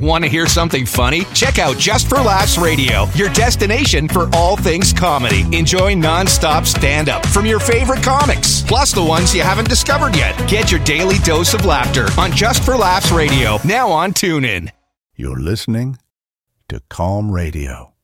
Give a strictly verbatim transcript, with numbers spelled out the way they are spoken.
Want to hear something funny? Check out Just for Laughs Radio, your destination for all things comedy. Enjoy non-stop stand-up from your favorite comics, plus the ones you haven't discovered yet. Get your daily dose of laughter on Just for Laughs Radio, now on TuneIn. You're listening to Calm Radio.